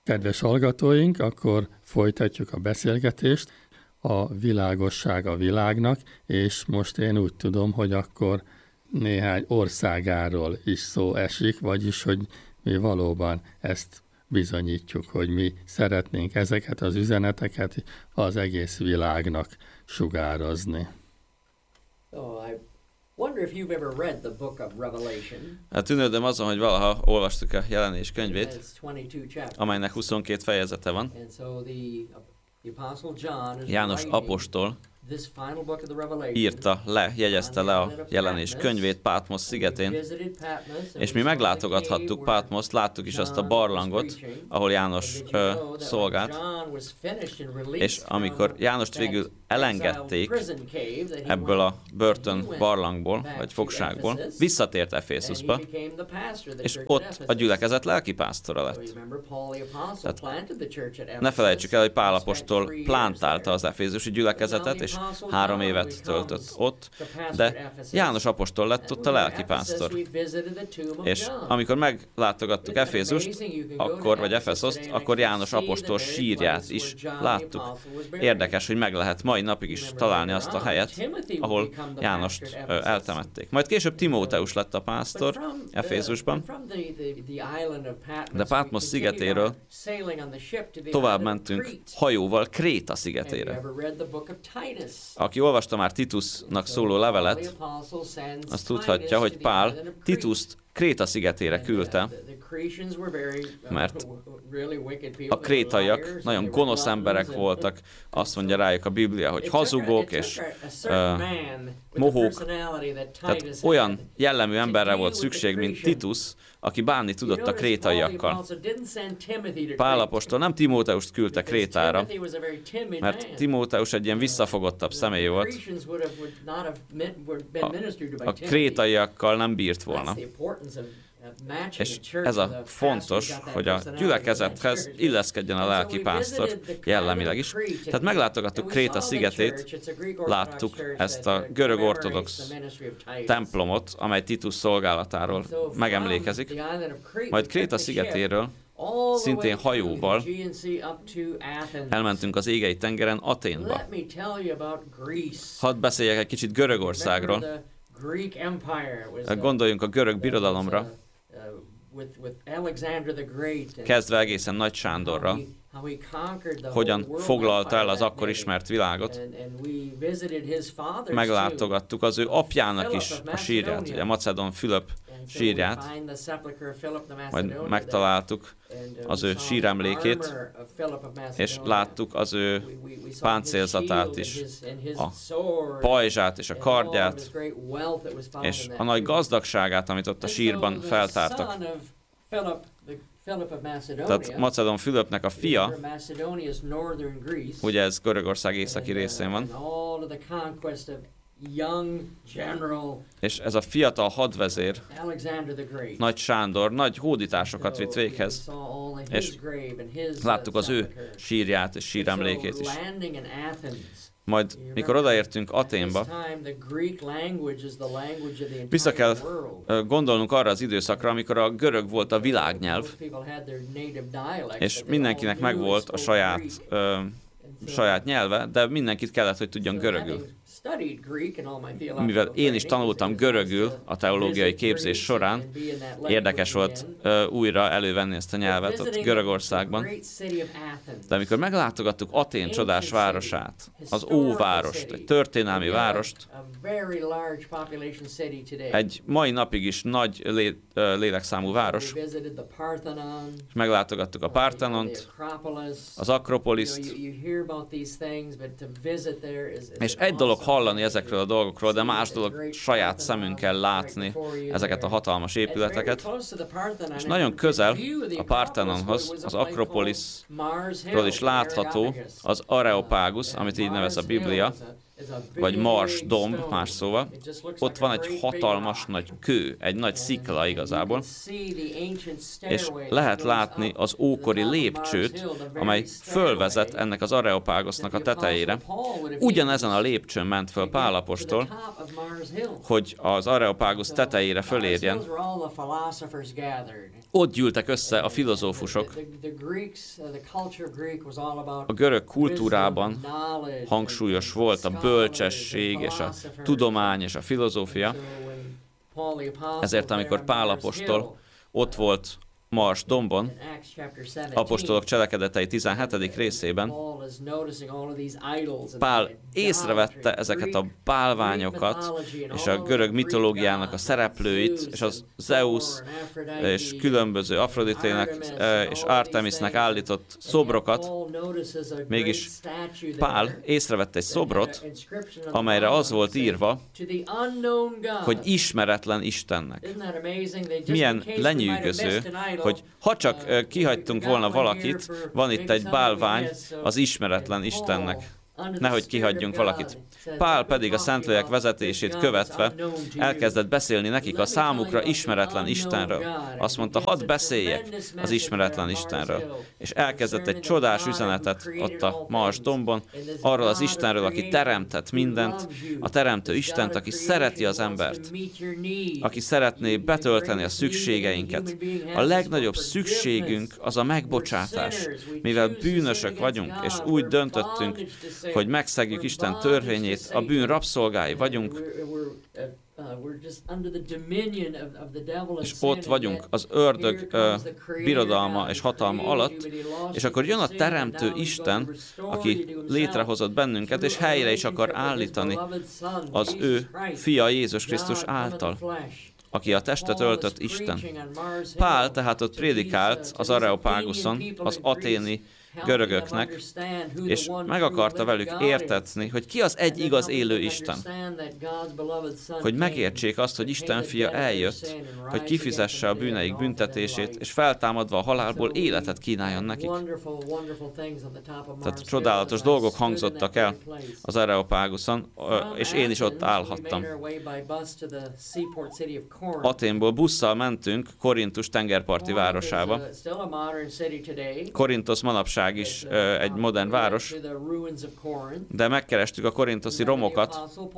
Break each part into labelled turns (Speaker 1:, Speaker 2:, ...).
Speaker 1: Kedves hallgatóink, akkor folytatjuk a beszélgetést. A világosság a világnak, és most én úgy tudom, hogy akkor néhány országáról is szó esik, vagyis, hogy mi valóban ezt bizonyítjuk, hogy mi szeretnénk ezeket az üzeneteket az egész világnak sugározni.
Speaker 2: Hát tűnődöm azon, hogy valaha olvastuk a Jelenés könyvét, amelynek 22 fejezete van. János apostol írta le, jegyezte le a Jelenés könyvét Pátmos szigetén, és mi meglátogathattuk Pátmoszt, láttuk is azt a barlangot, ahol János szolgált, és amikor Jánost végül elengedték ebből a börtön barlangból, vagy fogságból, visszatért Efészuszba, és ott a gyülekezet lelkipásztora lett. Tehát ne felejtsük el, hogy Pál apostol plántálta az efézusi gyülekezetet, és 3 évet töltött ott, de János apostol lett ott a lelkipásztor. És amikor meglátogattuk Efézust, vagy Efeszoszt, akkor János apostol sírját is láttuk. Érdekes, hogy meg lehet mai napig is találni azt a helyet, ahol Jánost eltemették. Majd később Timóteus lett a pásztor Efézusban, de Pátmos szigetéről tovább mentünk hajóval Kréta szigetére. Aki olvasta már Titusnak szóló levelet, az tudhatja, hogy Pál Titust Kréta szigetére küldte, mert a krétaiak nagyon gonosz emberek voltak, azt mondja rájuk a Biblia, hogy hazugók és mohók. Tehát olyan jellemű emberre volt szükség, mint Titus, aki bánni tudott a krétaiakkal. Pál apostol nem Timóteust küldte Krétára, mert Timóteus egy ilyen visszafogottabb személy volt. A krétaiakkal nem bírt volna. És ez a fontos, hogy a gyülekezethez illeszkedjen a lelkipásztor jellemileg is. Tehát meglátogattuk Kréta szigetét, láttuk ezt a görög ortodox templomot, amely Titus szolgálatáról megemlékezik. Majd Kréta szigetéről szintén hajóval elmentünk az égei tengeren Athénba. Hadd beszéljek egy kicsit Görögországról. Gondoljunk a görög birodalomra, kezdve egészen Nagy Sándorra, hogyan foglalta el az akkor ismert világot. Meglátogattuk az ő apjának is a sírját, ugye Macedón Fülöp sírját, majd megtaláltuk az ő síremlékét, és láttuk az ő páncélzatát is, a pajzsát és a kardját, és a nagy gazdagságát, amit ott a sírban feltártak. Tehát Macedón Fülöpnek a fia, ugye ez Görögország északi részén van, és ez a fiatal hadvezér, Nagy Sándor, nagy hódításokat vitt véghez, és láttuk az ő sírját és síremlékét is. Majd, mikor odaértünk Athénba, vissza kell gondolnunk arra az időszakra, amikor a görög volt a világnyelv, és mindenkinek megvolt a saját nyelve, de mindenkit kellett, hogy tudjon görögül. Mivel én is tanultam görögül a teológiai képzés során, érdekes volt újra elővenni ezt a nyelvet ott Görögországban. De amikor meglátogattuk Athén csodás városát, az óvárost, egy történelmi várost, egy mai napig is nagy lélekszámú város, és meglátogattuk a Parthenont, az Akropoliszt, és egy dolog hallani ezekről a dolgokról, de más dolog saját szemünkkel látni ezeket a hatalmas épületeket. És nagyon közel a Parthenonhoz, az Akropoliszról is látható az Areopágus, amit így nevez a Biblia, vagy Mars domb, más szóval. Ott van egy hatalmas nagy kő, egy nagy szikla igazából, és lehet látni az ókori lépcsőt, amely fölvezet ennek az Areopágosznak a tetejére. Ugyanezen a lépcsőn ment föl Pál apostol, hogy az Areopágosz tetejére fölérjen. Ott gyűltek össze a filozófusok. A görög kultúrában hangsúlyos volt a bölcsesség és a tudomány és a filozófia. Ezért, amikor Pál apostol ott volt Mars dombon, Apostolok cselekedetei 17. részében, Pál észrevette ezeket a bálványokat, és a görög mitológiának a szereplőit, és az Zeus és különböző Afroditének és Artemisnek állított szobrokat. Mégis Pál észrevette egy szobrot, amelyre az volt írva, hogy ismeretlen Istennek. Milyen lenyűgöző, hogy ha csak kihagytunk volna valakit, van itt egy bálvány az ismeretlen Istennek. Nehogy kihagyjunk valakit. Pál pedig a Szentlélek vezetését követve elkezdett beszélni nekik a számukra ismeretlen Istenről. Azt mondta, hadd beszéljek az ismeretlen Istenről. És elkezdett egy csodás üzenetet ott a Mars dombon, arról az Istenről, aki teremtett mindent, a teremtő Istent, aki szereti az embert, aki szeretné betölteni a szükségeinket. A legnagyobb szükségünk az a megbocsátás, mivel bűnösök vagyunk, és úgy döntöttünk, hogy megszegjük Isten törvényét, a bűn rabszolgái vagyunk, és ott vagyunk az ördög birodalma és hatalma alatt, és akkor jön a teremtő Isten, aki létrehozott bennünket, és helyre is akar állítani az ő fia Jézus Krisztus által, aki a testet öltött Isten. Pál tehát ott prédikált az Areopáguszon, az aténi görögöknek, és meg akarta velük értetni, hogy ki az egy igaz élő Isten. Hogy megértsék azt, hogy Isten fia eljött, hogy kifizesse a bűneik büntetését, és feltámadva a halálból életet kínáljon nekik. Tehát csodálatos dolgok hangzottak el az Areopáguszon, és én is ott állhattam. Aténból busszal mentünk Korintus tengerparti városába. Korintosz manapság is egy modern város, de megkerestük a korintoszi romokat.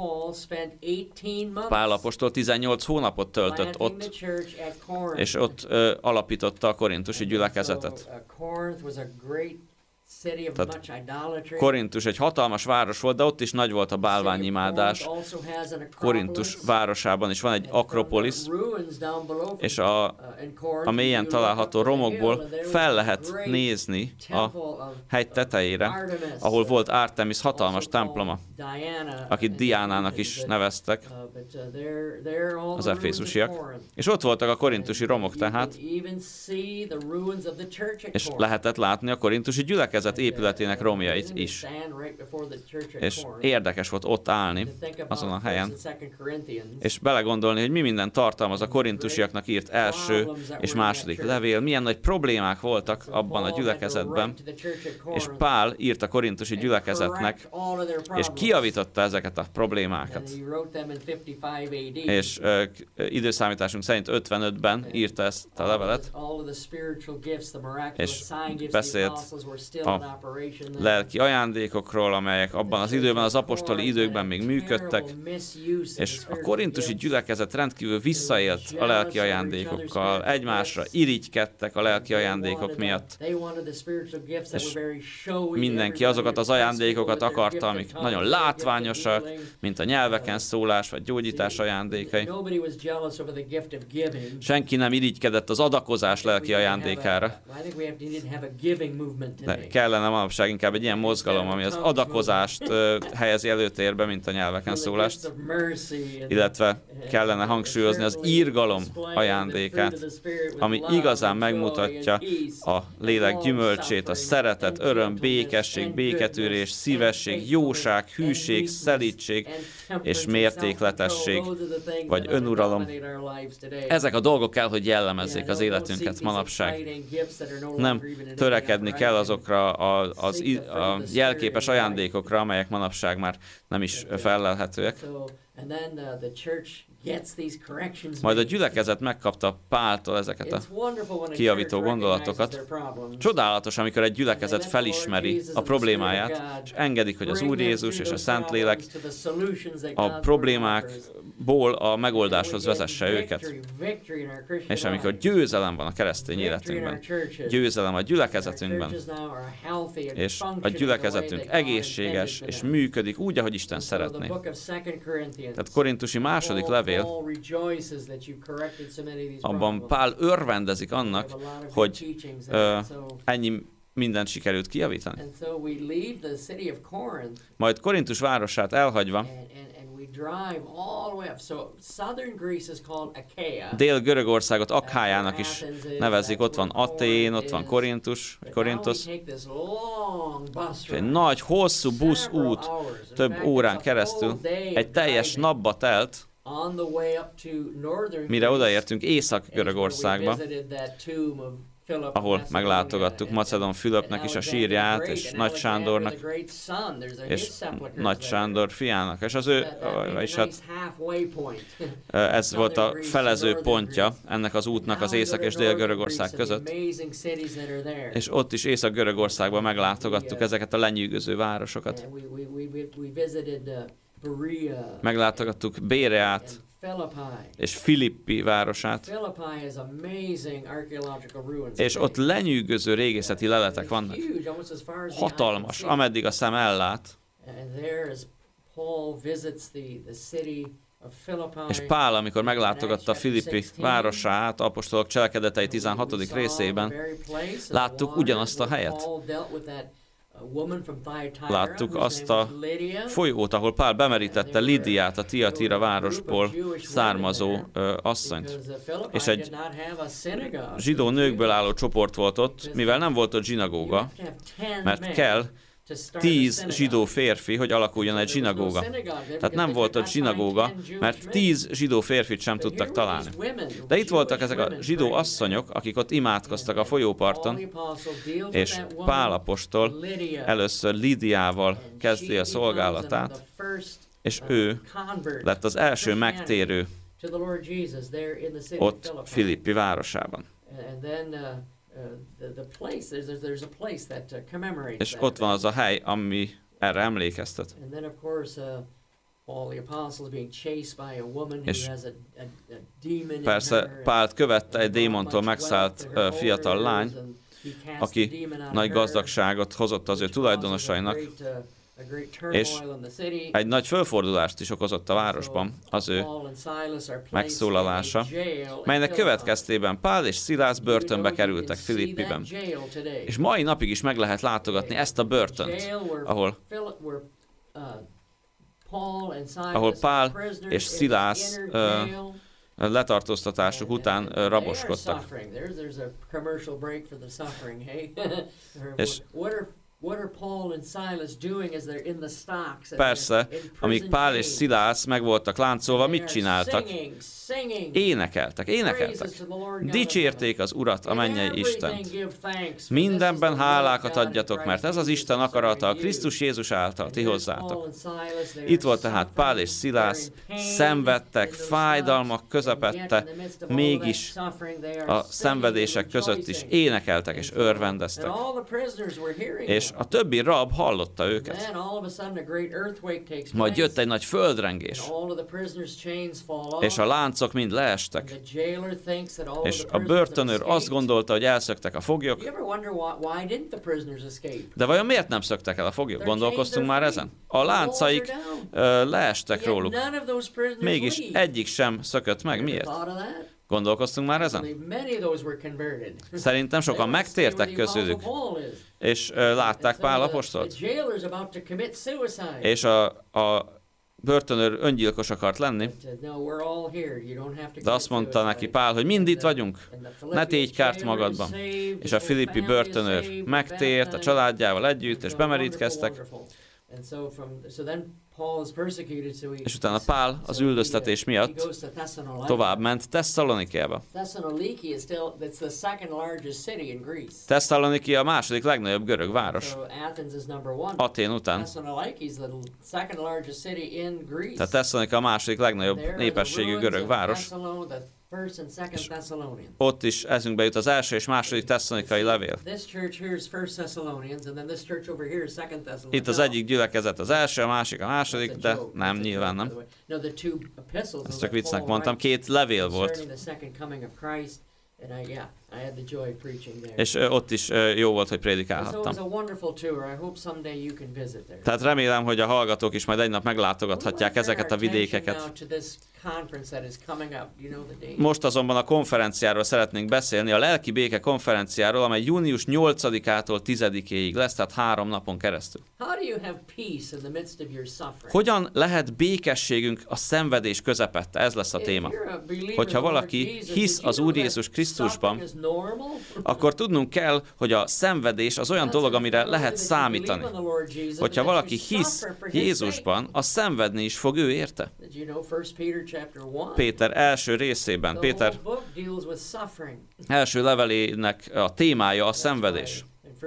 Speaker 2: Pál apostol 18 hónapot töltött ott, és ott alapította a korintusi gyülekezetet. Tehát Korintus egy hatalmas város volt, de ott is nagy volt a bálványimádás. Korintus városában is van egy akropolisz, és a mélyen található romokból fel lehet nézni a hegy tetejére, ahol volt Artemis hatalmas temploma, akit Diánának is neveztek az efészusiak. És ott voltak a korintusi romok tehát, és lehetett látni a korintusi gyülekezet épületének romjait is. És érdekes volt ott állni, azon a helyen, és belegondolni, hogy mi minden tartalmaz a korintusiaknak írt első és második levél, milyen nagy problémák voltak abban a gyülekezetben, és Pál írt a korintusi gyülekezetnek, és kijavította ezeket a problémákat. És időszámításunk szerint 55-ben írta ezt a levelet, és beszélt a lelki ajándékokról, amelyek abban az időben, az apostoli időkben még működtek, és a korintusi gyülekezet rendkívül visszaélt a lelki ajándékokkal, egymásra irigykedtek a lelki ajándékok miatt, és mindenki azokat az ajándékokat akarta, amik nagyon látványosak, mint a nyelveken szólás vagy gyógyítás ajándékai. Senki nem irigykedett az adakozás lelki ajándékára. De kellene manapság inkább egy ilyen mozgalom, ami az adakozást helyezi előtérbe, mint a nyelveken szólást, illetve kellene hangsúlyozni az irgalom ajándékát, ami igazán megmutatja a lélek gyümölcsét, a szeretet, öröm, békesség, béketűrés, szívesség, jóság, hűség, szelídség és mértékletesség, vagy önuralom. Ezek a dolgok kell, hogy jellemezzék az életünket manapság. Nem törekedni kell azokra a jelképes ajándékokra, amelyek manapság már nem is fellelhetőek. Majd a gyülekezet megkapta Páltól ezeket a kijavító gondolatokat. Csodálatos, amikor egy gyülekezet felismeri a problémáját, és engedik, hogy az Úr Jézus és a Szentlélek a problémákból a megoldáshoz vezesse őket. És amikor győzelem van a keresztény életünkben, győzelem a gyülekezetünkben, és a gyülekezetünk egészséges és működik úgy, ahogy Isten szeretné. Tehát Korintusi második levél, abban Pál örvendezik annak, hogy ennyi mindent sikerült kijavítani. Majd Korintus városát elhagyva, Dél-Görögországot Akhájának is nevezik, ott van Atén, ott van Korintus, és egy nagy, hosszú buszút több órán keresztül, egy teljes napba telt, mire odaértünk Észak-Görögországba, ahol meglátogattuk Macedón Fülöpnek is a sírját, és Nagy Sándornak, és Nagy Sándor fiának, és az ő, és hát ez volt a felező pontja ennek az útnak az Észak- és Dél-Görögország között, és ott is Észak-Görögországban meglátogattuk ezeket a lenyűgöző városokat. Meglátogattuk Béreát, és Filippi városát, és ott lenyűgöző régészeti leletek vannak. Hatalmas, ameddig a szem ellát. És Pál, amikor meglátogatta Filippi városát, apostolok cselekedetei 16. részében, láttuk ugyanazt a helyet. Láttuk azt a folyót, ahol Pál bemerítette Lidiát, a Tiatira városból származó asszonyt. És egy zsidó nőkből álló csoport volt ott, mivel nem volt ott zsinagóga, mert kell 10 zsidó férfi, hogy alakuljon egy zsinagóga. Tehát nem volt ott zsinagóga, mert 10 zsidó férfit sem tudtak találni. De itt voltak ezek a zsidó asszonyok, akik ott imádkoztak a folyóparton, és Pál apostol először Lidiával kezdi a szolgálatát, és ő lett az első megtérő ott Filippi városában. És ott van az a hely, ami erre emlékeztet. És persze Pált követte egy démontól megszállt fiatal lány, aki nagy gazdagságot hozott az ő tulajdonosainak, és egy nagy fölfordulást is okozott a városban az ő megszólalása, melynek következtében Pál és Szilász börtönbe kerültek Filippiben. És mai napig is meg lehet látogatni ezt a börtönt, ahol Pál és Szilász letartóztatásuk után raboskodtak. És persze, amíg Pál és Szilász meg voltak láncolva, mit csináltak? Énekeltek. Dicsérték az Urat, a mennyei Istent. Mindenben hálákat adjatok, mert ez az Isten akarata a Krisztus Jézus által ti hozzátok. Itt volt tehát Pál és Szilász, szenvedtek, fájdalmak közepette, mégis a szenvedések között is énekeltek és örvendeztek. És a többi rab hallotta őket. Majd jött egy nagy földrengés, és a láncok mind leestek, és a börtönőr azt gondolta, hogy elszöktek a foglyok. De vajon miért nem szöktek el a foglyok? Gondolkoztunk már ezen? A láncaik leestek róluk. Mégis egyik sem szökött meg. Miért? Gondolkoztunk már ezen? Szerintem sokan megtértek közülük, és látták Pál apostolt. És börtönőr öngyilkos akart lenni, de azt mondta neki Pál, hogy mind itt vagyunk, ne tégy kárt magadban. És a filippi börtönőr megtért a családjával együtt, és bemerítkeztek. És utána Pál az üldöztetés miatt tovább ment Tesszalonikébe. Tesszaloniki a második legnagyobb görög város. Atén után. Tehát Tesszalonika a második legnagyobb népességű görög város. És ott is eszünkbe jut az első és második tesszalonikai levél. Itt az egyik gyülekezet az első, a másik a második, de nem, nyilván nem. Ezt csak viccnek mondtam, két levél volt. És ott is jó volt, hogy prédikálhattam. Tehát remélem, hogy a hallgatók is majd egy nap meglátogathatják ezeket a vidékeket. Most azonban a konferenciáról szeretnénk beszélni, a Lelki Béke konferenciáról, amely június 8-ától 10-éig lesz, tehát 3 napon keresztül. Hogyan lehet békességünk a szenvedés közepette? Ez lesz a téma. Hogyha valaki hisz az Úr Jézus Krisztusban, akkor tudnunk kell, hogy a szenvedés az olyan dolog, amire lehet számítani. Hogyha valaki hisz Jézusban, az szenvedni is fog ő érte. Péter első részében, Péter első levelének a témája a szenvedés.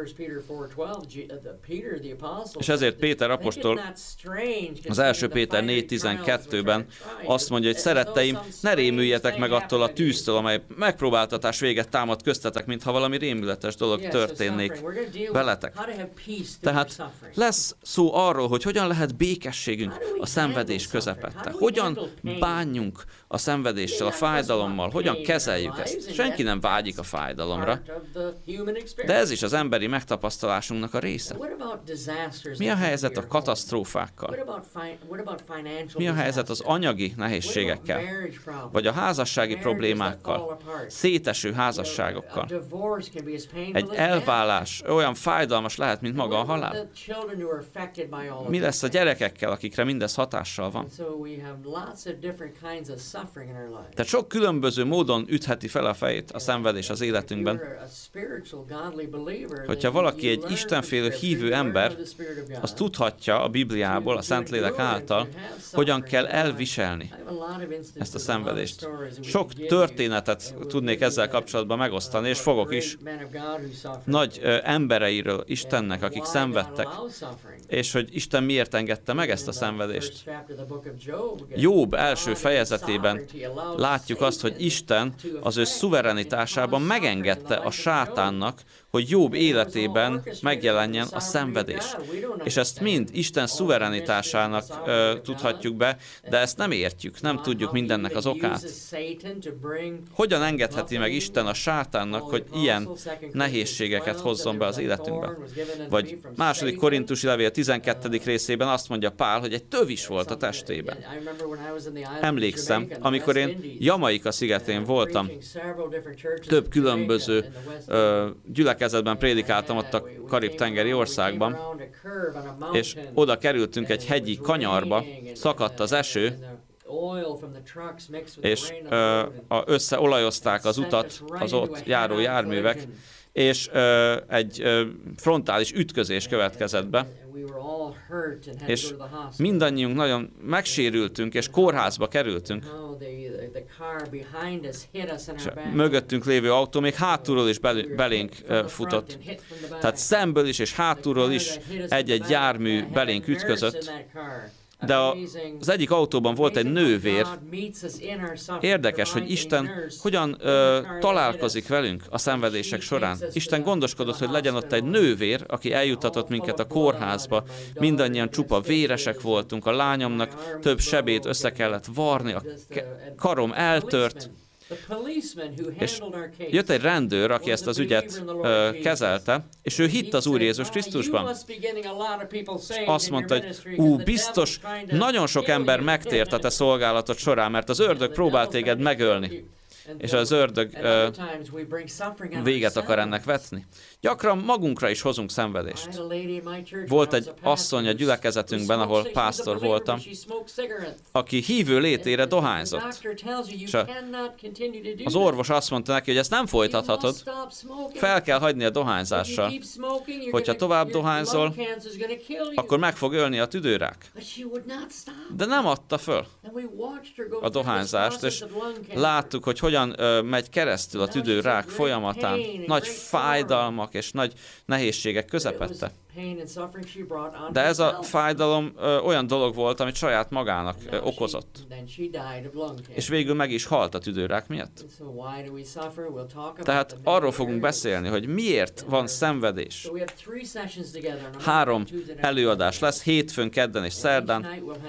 Speaker 2: És ezért Péter apostol az 1. Péter 4.12-ben azt mondja, hogy szeretteim, ne rémüljetek meg attól a tűztől, amely megpróbáltatás véget támad köztetek, mintha valami rémületes dolog történnék veletek. Tehát lesz szó arról, hogy hogyan lehet békességünk a szenvedés közepette. Hogyan bánjunk a szenvedéssel, a fájdalommal, hogyan kezeljük ezt. Senki nem vágyik a fájdalomra, de ez is az emberi megtapasztalásunknak a része. Mi a helyzet a katasztrófákkal? Mi a helyzet az anyagi nehézségekkel? Vagy a házassági problémákkal? Széteső házasságokkal? Egy elválás olyan fájdalmas lehet, mint maga a halál. Mi lesz a gyerekekkel, akikre mindez hatással van? Tehát sok különböző módon ütheti fel a fejét a szenvedés az életünkben. Hogyha valaki egy istenfélő hívő ember, az tudhatja a Bibliából, a Szentlélek által, hogyan kell elviselni ezt a szenvedést. Sok történetet tudnék ezzel kapcsolatban megosztani, és fogok is nagy embereiről Istennek, akik szenvedtek, és hogy Isten miért engedte meg ezt a szenvedést. Jób első fejezetében látjuk azt, hogy Isten az ő szuverenitásában megengedte a sátánnak, hogy Jób életében megjelenjen a szenvedés. És ezt mind Isten szuverenitásának tudhatjuk be, de ezt nem értjük, nem tudjuk mindennek az okát. Hogyan engedheti meg Isten a sátánnak, hogy ilyen nehézségeket hozzon be az életünkbe? Vagy 2. Korintusi levél 12. részében azt mondja Pál, hogy egy tövis volt a testében. Emlékszem, amikor én Jamaika szigetén voltam, több különböző gyülekezetben prédikáltam ott a Karib-tengeri országban, és oda kerültünk egy hegyi kanyarba, szakadt az eső, és összeolajozták az utat az ott járó járművek, és egy frontális ütközés következett be, és mindannyiunk nagyon megsérültünk, és kórházba kerültünk. És a mögöttünk lévő autó még hátulról is belénk futott. Tehát szemből is és hátulról is egy-egy jármű belénk ütközött. De az egyik autóban volt egy nővér. Érdekes, hogy Isten hogyan találkozik velünk a szenvedések során. Isten gondoskodott, hogy legyen ott egy nővér, aki eljutatott minket a kórházba. Mindannyian csupa véresek voltunk, a lányomnak több sebét össze kellett varni, a karom eltört. És jött egy rendőr, aki ezt az ügyet kezelte, és ő hitt az Úr Jézus Krisztusban. És azt mondta, hogy biztos, nagyon sok ember megtért a te szolgálatod során, mert az ördög próbál téged megölni. és az ördög véget akar ennek vetni. Gyakran magunkra is hozunk szenvedést. Volt egy asszony a gyülekezetünkben, ahol pásztor voltam, aki hívő létére dohányzott. És az orvos azt mondta neki, hogy ezt nem folytathatod, fel kell hagyni a dohányzással. Hogyha tovább dohányzol, akkor meg fog ölni a tüdőrák. De nem adta föl a dohányzást, és láttuk, hogy hogyan megy keresztül a tüdőrák folyamatán, nagy fájdalmak és nagy nehézségek közepette. De ez a fájdalom olyan dolog volt, amit saját magának okozott. És végül meg is halt a tüdőrák miatt. Tehát arról fogunk beszélni, hogy miért van szenvedés. 3 előadás lesz, hétfőn, kedden és szerdán,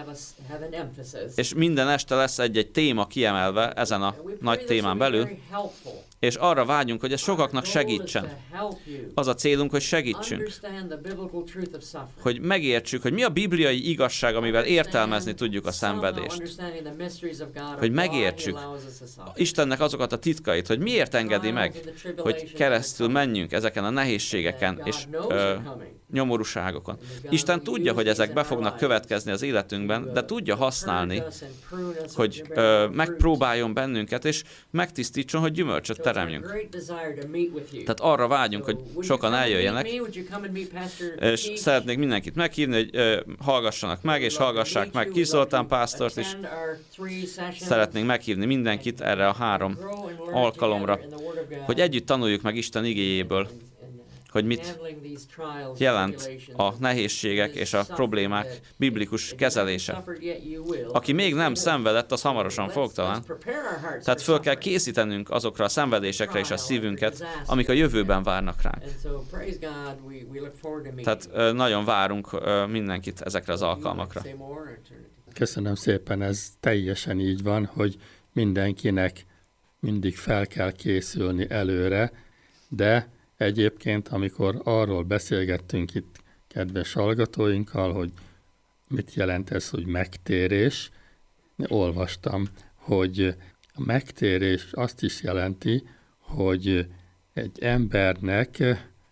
Speaker 2: és minden este lesz egy téma kiemelve ezen a nagy témán belül, és arra vágyunk, hogy ez sokaknak segítsen. Az a célunk, hogy segítsünk. Hogy megértsük, hogy mi a bibliai igazság, amivel értelmezni tudjuk a szenvedést. Hogy megértsük Istennek azokat a titkait, hogy miért engedi meg, hogy keresztül menjünk ezeken a nehézségeken és nyomorúságokon. Isten tudja, hogy ezek be fognak következni az életünkben, de tudja használni, hogy megpróbáljon bennünket, és megtisztítson, hogy gyümölcsöt teremjünk. Tehát arra vágyunk, hogy sokan eljöjjenek, és szeretnék mindenkit meghívni, hogy hallgassanak meg, és hallgassák meg Kis Zoltán pásztort is. Szeretnénk meghívni mindenkit erre a 3 alkalomra, hogy együtt tanuljuk meg Isten igéjéből, hogy mit jelent a nehézségek és a problémák biblikus kezelése. Aki még nem szenvedett, az hamarosan fog talán. Tehát föl kell készítenünk azokra a szenvedésekre és a szívünket, amik a jövőben várnak ránk. Tehát nagyon várunk mindenkit ezekre az alkalmakra.
Speaker 1: Köszönöm szépen, ez teljesen így van, hogy mindenkinek mindig fel kell készülni előre, de egyébként, amikor arról beszélgettünk itt kedves hallgatóinkkal, hogy mit jelent ez, hogy megtérés, olvastam, hogy a megtérés azt is jelenti, hogy egy embernek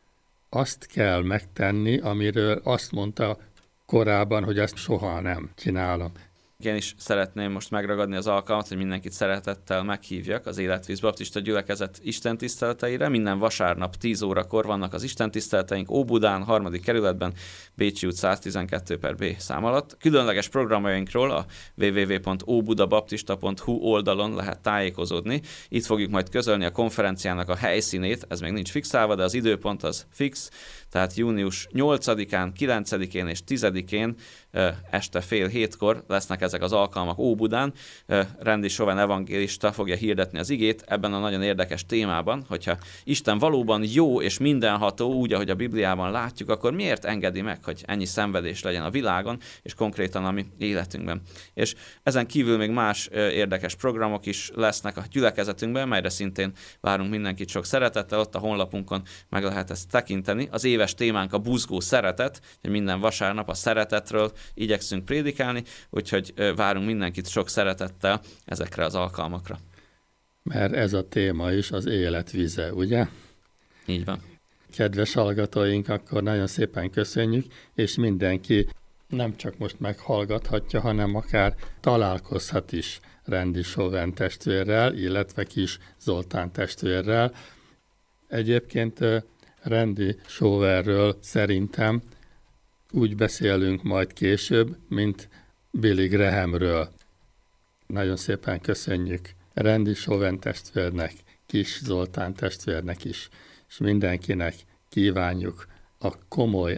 Speaker 1: azt kell megtenni, amiről azt mondta korábban, hogy ezt soha nem csinálom.
Speaker 2: Én is szeretném most megragadni az alkalmat, hogy mindenkit szeretettel meghívjak az Életvíz Baptista Gyülekezet istentiszteleteire. Minden vasárnap 10 órakor vannak az istentiszteleteink Óbudán, 3. kerületben, Bécsi út 112/B szám alatt. Különleges programjainkról a www.obudabaptista.hu oldalon lehet tájékozódni. Itt fogjuk majd közölni a konferenciának a helyszínét, ez még nincs fixálva, de az időpont az fix, tehát június 8-án, 9-én és 10-én este 6:30 lesznek ezek az alkalmak Óbudán. Randy Chauvin evangélista fogja hirdetni az igét ebben a nagyon érdekes témában, hogyha Isten valóban jó és mindenható, úgy, ahogy a Bibliában látjuk, akkor miért engedi meg, hogy ennyi szenvedés legyen a világon, és konkrétan a mi életünkben. És ezen kívül még más érdekes programok is lesznek a gyülekezetünkben, melyre szintén várunk mindenkit sok szeretettel, ott a honlapunkon meg lehet ezt tekinteni. Az éves témánk a buzgó szeretet, hogy minden vasárnap a szeretetről igyekszünk prédikálni, úgyhogy várunk mindenkit sok szeretettel ezekre az alkalmakra.
Speaker 1: Mert ez a téma is az élet vize, ugye?
Speaker 2: Így van.
Speaker 1: Kedves hallgatóink, akkor nagyon szépen köszönjük, és mindenki nem csak most meghallgathatja, hanem akár találkozhat is Randy Chauvin testvérrel, illetve Kis Zoltán testvérrel. Egyébként Randy Chauvinről szerintem úgy beszélünk majd később, mint Billy Grahamről. Nagyon szépen köszönjük Randy Chauvin testvérnek, Kis Zoltán testvérnek is, és mindenkinek kívánjuk a komoly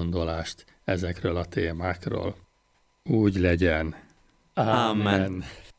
Speaker 1: átgondolást ezekről a témákról. Úgy legyen.
Speaker 2: Amen.